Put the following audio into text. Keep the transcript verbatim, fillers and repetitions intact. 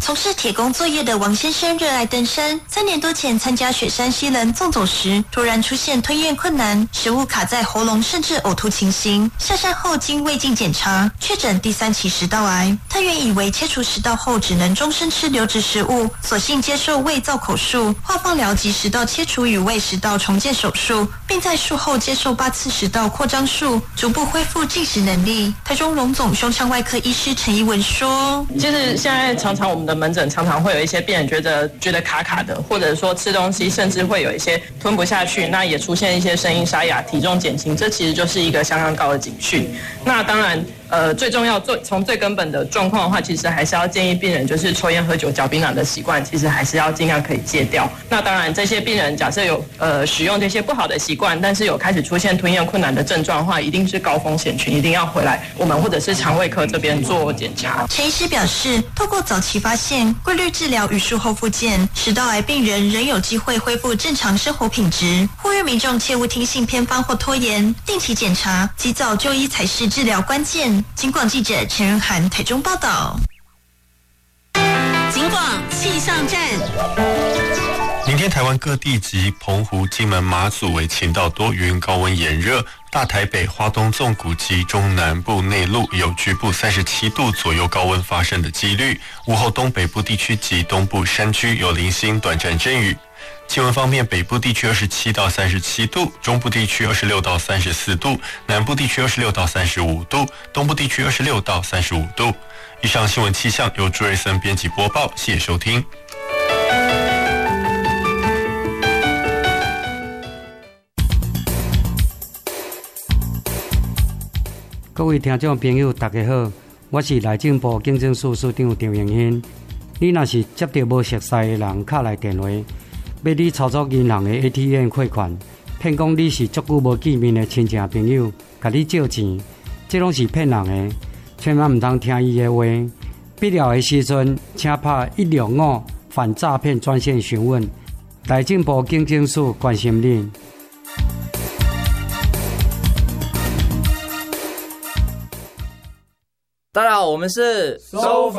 从事铁工作业的王先生热爱登山，三年多前参加雪山西人纵走时，突然出现吞咽困难、食物卡在喉咙甚至呕吐情形。下山后经胃镜检查，确诊第三期食道癌。他原以为切除食道后只能终身吃流质食物，索性接受胃造口术、化放疗及食道切除与胃食道重建手术，并在术后接受八次食道扩张术，逐步恢复进食能力。台中荣总胸腔外科医师陈怡文说：“ 就是现在常常我们的门诊常常会有一些病人觉得觉得卡卡的，或者说吃东西甚至会有一些吞不下去，那也出现一些声音沙哑、体重减轻，这其实就是一个相当高的警讯。那当然。”呃，最重要，最从最根本的状况的话，其实还是要建议病人，就是抽烟、喝酒、嚼槟榔的习惯，其实还是要尽量可以戒掉。那当然，这些病人假设有呃使用这些不好的习惯，但是有开始出现吞咽困难的症状的话，一定是高风险群，一定要回来我们或者是肠胃科这边做检查。 陈医师表示，透过早期发现、规律治疗与术后复健，食道癌病人仍有机会恢复正常生活品质。呼吁民众切勿听信偏方或拖延，定期检查，及早就医才是治疗关键。警广记者陈仁涵台中报道。 警广气象站。 明天台湾各地及澎湖、金门、马祖为晴到多云，高温炎热。大台北、花东纵谷及中南部内陆有局部三十七度左右高温发生的几率。午后东北部地区及东部山区有零星短暂阵雨。气温方面，北部地区二十七到三十七度，中部地区二十六到三十四度，南部地区二十六到三十五度，东部地区二十六到三十五度。以上新闻气象由朱瑞森编辑播报，谢谢收听。 各位听众朋友，大家好，我是内政部警政署署长张永兴。你若是接到无熟悉的人敲来电话，要你操作银行的 A T M 汇款，骗讲你是足久无见面的亲戚朋友，甲你借钱，这拢是骗人的，千万唔通听伊的话。必要的时阵，请拍一六五反诈骗专线询问。内政部警政署关心你。 大家好，我们是收